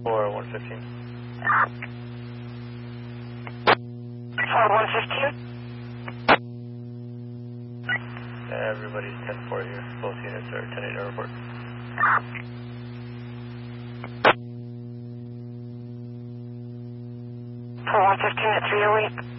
Or 115. 115. Everybody's 10-4 here. Both units are 10-8 airport. 115 at 308.